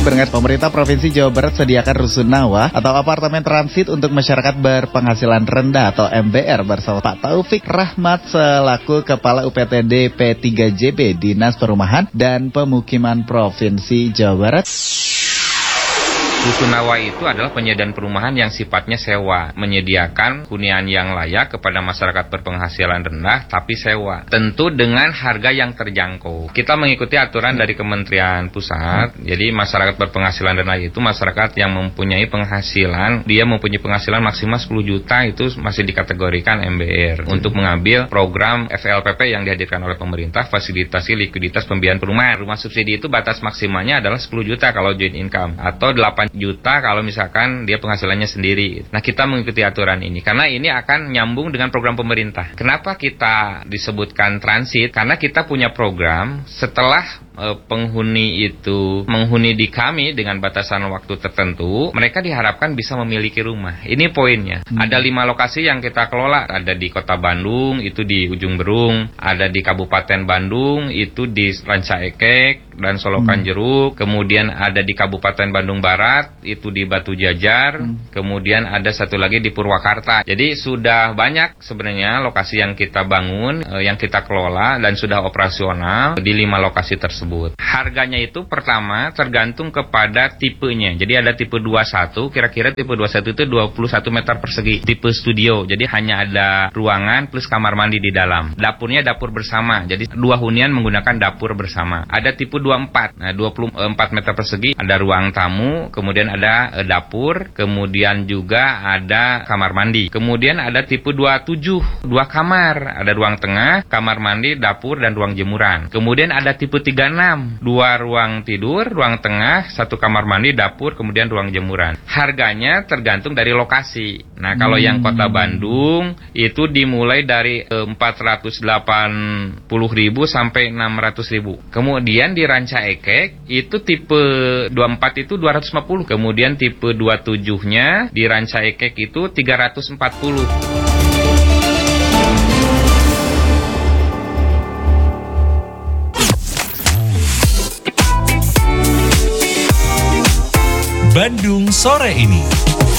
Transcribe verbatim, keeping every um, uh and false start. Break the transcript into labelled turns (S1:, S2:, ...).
S1: Pendengar, pemerintah Provinsi Jawa Barat sediakan rusunawa atau apartemen transit untuk masyarakat berpenghasilan rendah atau M B R bersama Pak Taufik Rahmat selaku Kepala U P T D P tiga J B Dinas Perumahan dan Pemukiman Provinsi Jawa Barat.
S2: Rusunawa itu adalah penyediaan perumahan yang sifatnya sewa, menyediakan hunian yang layak kepada masyarakat berpenghasilan rendah tapi sewa, tentu dengan harga yang terjangkau. Kita mengikuti aturan dari Kementerian Pusat. Jadi masyarakat berpenghasilan rendah itu masyarakat yang mempunyai penghasilan, dia mempunyai penghasilan maksimal sepuluh juta, itu masih dikategorikan M B R untuk mengambil program F L P P yang dihadirkan oleh pemerintah, fasilitasi likuiditas pembiayaan perumahan. Rumah subsidi itu batas maksimalnya adalah sepuluh juta kalau joint income, atau delapan juta kalau misalkan dia penghasilannya sendiri. Nah, kita mengikuti aturan ini karena ini akan nyambung dengan program pemerintah. Kenapa kita disebutkan transit? Karena kita punya program setelah e, penghuni itu menghuni di kami dengan batasan waktu tertentu, mereka diharapkan bisa memiliki rumah. Ini poinnya. Hmm. Ada lima lokasi yang kita kelola. Ada di Kota Bandung, itu di Ujung Berung. Ada di Kabupaten Bandung, itu di Ranca Ekek dan Solokan hmm. Jeruk. Kemudian ada di Kabupaten Bandung Barat, itu di Batu Jajar, hmm. kemudian ada satu lagi di Purwakarta. Jadi sudah banyak sebenarnya lokasi yang kita bangun, eh, yang kita kelola dan sudah operasional di lima lokasi tersebut. Harganya itu pertama tergantung kepada tipenya. Jadi ada tipe dua puluh satu, kira-kira tipe dua puluh satu itu dua puluh satu meter persegi. Tipe studio, jadi hanya ada ruangan plus kamar mandi di dalam. Dapurnya dapur bersama, jadi dua hunian menggunakan dapur bersama. Ada tipe dua puluh empat, nah dua puluh empat meter persegi, ada ruang tamu, kemudian ada e, dapur, kemudian juga ada kamar mandi. Kemudian ada tipe dua puluh tujuh, dua kamar, ada ruang tengah, kamar mandi, dapur, dan ruang jemuran. Kemudian ada tipe tiga puluh enam, dua ruang tidur, ruang tengah, satu kamar mandi, dapur, kemudian ruang jemuran. Harganya tergantung dari lokasi. Nah, kalau hmm. yang Kota Bandung itu dimulai dari e, empat ratus delapan puluh ribu sampai enam ratus ribu. Kemudian di Ranca Ekek itu tipe dua puluh empat itu dua ratus lima puluh. Kemudian tipe dua puluh tujuh-nya di Ranca Ekek itu tiga ratus empat puluh.
S3: Bandung sore ini.